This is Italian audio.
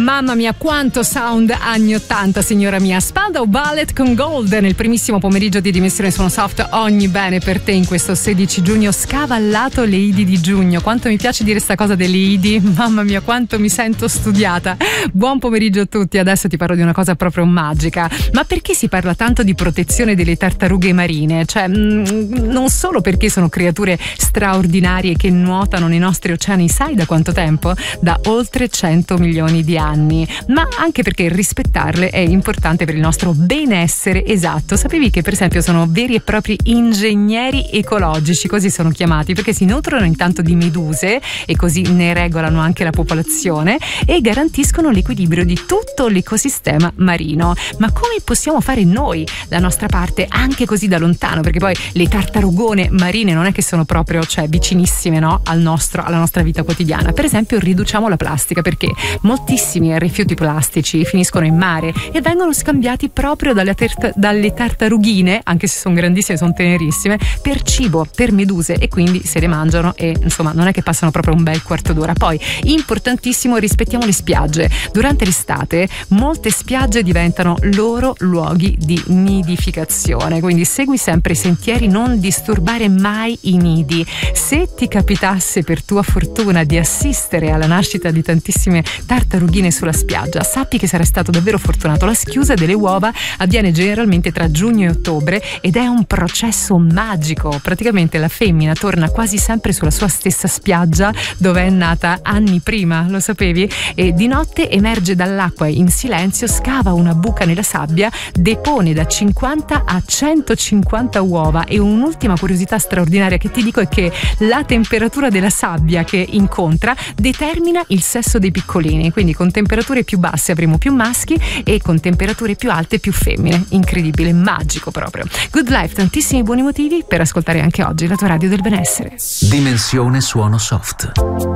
Mamma mia, quanto sound anni 80, signora mia. Spandau Ballet con Gold nel primissimo pomeriggio di Dimensione Suono Soft. Ogni bene per te in questo 16 giugno, scavallato le Idi di giugno. Quanto mi piace dire sta cosa delle Idi, mamma mia, quanto mi sento studiata. Buon pomeriggio a tutti. Adesso ti parlo di una cosa proprio magica. Ma perché si parla tanto di protezione delle tartarughe marine? Cioè, non solo perché sono creature straordinarie che nuotano nei nostri oceani, sai da quanto tempo? Da oltre 100 milioni di anni, ma anche perché rispettarle è importante per il nostro benessere. Esatto, sapevi che per esempio sono veri e propri ingegneri ecologici, così sono chiamati, perché si nutrono intanto di meduse e così ne regolano anche la popolazione e garantiscono l'equilibrio di tutto l'ecosistema marino. Ma come possiamo fare noi la nostra parte anche così da lontano? Perché poi le tartarugone marine non è che sono proprio, cioè, vicinissime, no, alla nostra vita quotidiana. Per esempio riduciamo la plastica, perché moltissimi rifiuti plastici finiscono in mare e vengono scambiati proprio dalle tartarughine, anche se sono grandissime, sono tenerissime, per cibo, per meduse, e quindi se le mangiano e insomma non è che passano proprio un bel quarto d'ora. Poi importantissimo, rispettiamo le spiagge. Durante l'estate molte spiagge diventano loro luoghi di nidificazione, quindi segui sempre i sentieri, non disturbare mai i nidi. Se ti capitasse per tua fortuna di assistere alla nascita di tantissime tartarughine sulla spiaggia, sappi che sarai stato davvero fortunato. La schiusa delle uova avviene generalmente tra giugno e ottobre ed è un processo magico. Praticamente la femmina torna quasi sempre sulla sua stessa spiaggia dove è nata anni prima, lo sapevi? E di notte emerge dall'acqua in silenzio, scava una buca nella sabbia, depone da 50 a 150 uova. E un'ultima curiosità straordinaria che ti dico è che la temperatura della sabbia che incontra determina il sesso dei piccolini, quindi con temperature più basse avremo più maschi e con temperature più alte più femmine. Incredibile, magico proprio. Good Life, tantissimi buoni motivi per ascoltare anche oggi la tua radio del benessere. Dimensione Suono Soft.